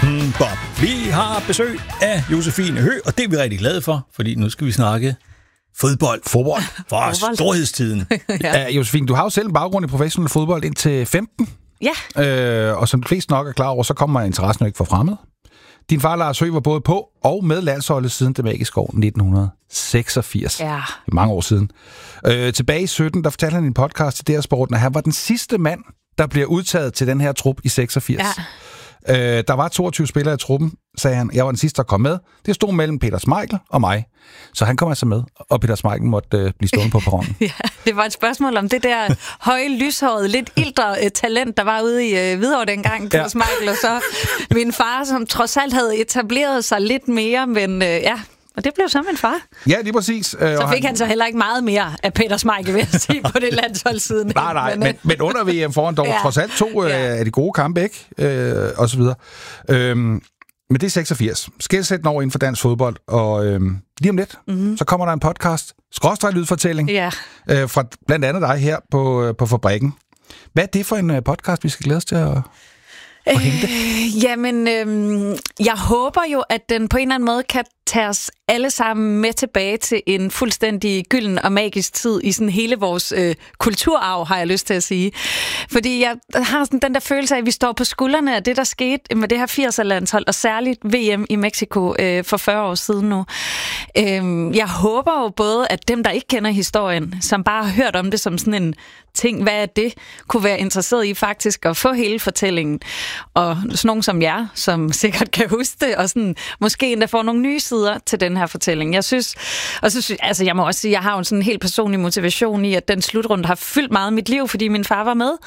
Bob. Vi har besøg af Josefine Høgh, og det er vi rigtig glade for, fordi nu skal vi snakke fodbold fra storhedstiden. Ja, Josefine, du har jo selv en baggrund i professionel fodbold indtil 15. Ja. Og som de fleste nok er klar over, så kommer interessen jo ikke fra fremmed. Din far, Lars Høgh, var både på og med landsholdet siden det magiske år 1986. Ja. Mange år siden. Tilbage i 17, der fortalte han i en podcast til DR Sporten, at han var den sidste mand, der bliver udtaget til den her trup i 86. Ja. Der var 22 spillere i truppen, sagde han. Jeg var den sidste, der kom med. Det stod mellem Peter Schmeichel og mig. Så han kom altså med, og Peter Schmeichel måtte blive stående på perronen. Ja, det var et spørgsmål om det der høje, lyshårede, lidt ældre talent, der var ude i Hvidovre dengang, Peter Schmeichel, og så min far, som trods alt havde etableret sig lidt mere, men og det blev så min far. Ja, lige præcis. Så fik han så heller ikke meget mere af Peter Schmeichel, vil jeg sige, på det landshold siden. Nej, men under VM foran dog trods alt to af de gode kampe, ikke? Og så videre. Men det er 86. Skelsættende år inden for dansk fodbold, og lige om lidt, så kommer der en podcast, /lydfortælling, fra blandt andet dig her på Fabrikken. Hvad er det for en podcast, vi skal glæde os til at hente? Jamen, jeg håber jo, at den på en eller anden måde kan tage os alle sammen med tilbage til en fuldstændig gylden og magisk tid i sådan hele vores kulturarv, har jeg lyst til at sige. Fordi jeg har sådan den der følelse af, at vi står på skuldrene af det, der skete med det her 80'er-landshold, og særligt VM i Mexico for 40 år siden nu. Jeg håber jo både, at dem, der ikke kender historien, som bare har hørt om det som sådan en ting, hvad er det, kunne være interesseret i faktisk at få hele fortællingen. Og sådan nogen som jer, som sikkert kan huske det, og sådan, måske endda får nogle nye sider til den her fortælling. Jeg synes, altså jeg må også sige, jeg har jo sådan en helt personlig motivation i, at den slutrunde har fyldt meget mit liv, fordi min far var med.